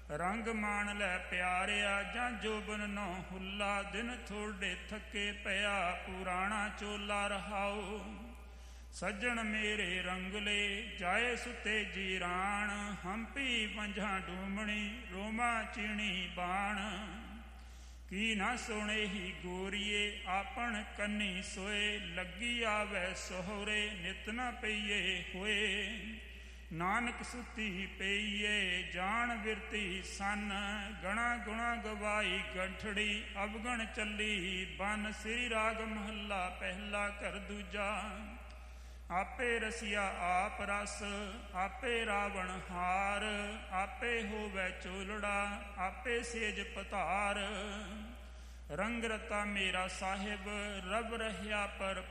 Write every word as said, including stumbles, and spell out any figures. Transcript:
ਰੰਗ ਮਾਣ ਲੈ ਪਿਆਰਿਆ ਜਾਂ ਜੋਬਨ ਨੌ ਹੁੱਲਾ, ਦਿਨ ਥੋੜੇ ਥੱਕੇ ਪਿਆ ਪੁਰਾਣਾ ਚੋਲਾ ਰਹਾਓ। ਸੱਜਣ ਮੇਰੇ ਰੰਗਲੇ ਜਾਏ ਸੁਤੇ ਜੀਰਾਣ, ਹੰਪੀ ਪੰਜਾਂ ਡੂਮਣੀ ਰੋਮਾ ਚੀਣੀ ਬਾਣ। ਕੀ ਨਾ ਸੁਣੇ ਹੀ ਗੋਰੀਏ ਆਪਣ ਕੰਨੀ ਸੋਏ, ਲੱਗੀ ਆਵੈ ਸੋਹਰੇ ਨਿਤ ਨ ਪਈਏ ਹੋਏ। ਨਾਨਕ ਸੁਤੀ ਪਈਏ ਜਾਣ ਬਿਰਤੀ ਸੰਨ, ਗਣਾ ਗੁਣਾ ਗਵਾਈ ਗੰਠੜੀ ਅਵਗਣ ਚੱਲੀ ਬਨ। ਸ੍ਰੀ ਰਾਗ ਮਹੱਲਾ ਪਹਿਲਾ ਘਰ ਦੂਜਾ। ਆਪੇ ਰਸੀਆ ਆਪ ਰਸ ਆਪੇ ਰਾਵਣ ਹਾਰ, ਆਪੇ ਹੋਵੈ ਚੋਲੜਾ ਆਪੇ ਸੇਜ ਪਧਾਰ। ਰੰਗ ਰਤਾ ਮੇਰਾ ਸਾਹਿਬ ਰਬ ਰਹਿਆ ਪਰ